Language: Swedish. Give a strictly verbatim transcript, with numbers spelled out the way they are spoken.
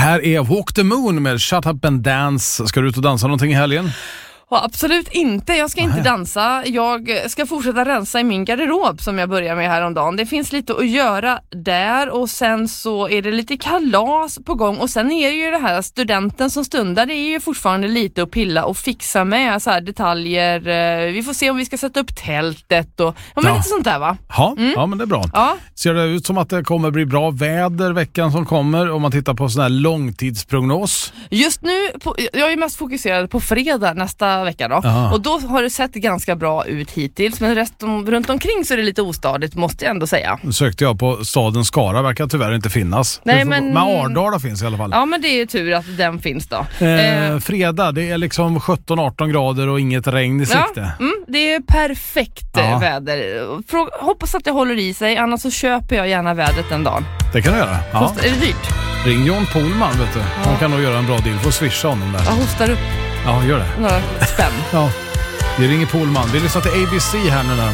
här är Walk the Moon med Shut Up and Dance. Ska du ut och dansa någonting i helgen? Ja, absolut inte. Jag ska inte Nej. dansa. Jag ska fortsätta rensa i min garderob som jag börjar med häromdagen. Det finns lite att göra där och sen så är det lite kalas på gång. Och sen är det ju det här studenten som stundar. Det är ju fortfarande lite att pilla och fixa med så här detaljer. Vi får se om vi ska sätta upp tältet och ja, men Ja. lite sånt där va? Ja, Mm. ja, men det är bra. Ja. Ser det ut som att det kommer bli bra väder veckan som kommer om man tittar på sån här långtidsprognos? Just nu, på, jag är mest fokuserad på fredag nästa vecka då. Aha. Och då har det sett ganska bra ut hittills. Men resten, runt omkring så är det lite ostadigt, måste jag ändå säga. Nu sökte jag på staden Skara, verkar tyvärr inte finnas. Nej, Du får- men- Men Ardala finns i alla fall. Ja, men det är ju tur att den finns då. Eh, Eh, fredag, det är liksom sjutton arton grader och inget regn i ja, sikte. mm, det är perfekt Ja. eh, väder. Fråga, hoppas att det håller i sig, annars så köper jag gärna vädret en dag. Det kan du göra. Ja. Kost, är det dyrt? Ring John Pohlman, vet du. Han kan nog göra en bra deal. Får swisha honom där. Jag hostar upp Ja, gör det. några spänn. Ja. Vi ringer Pohlman. Vi lyssnar till A B C här nu när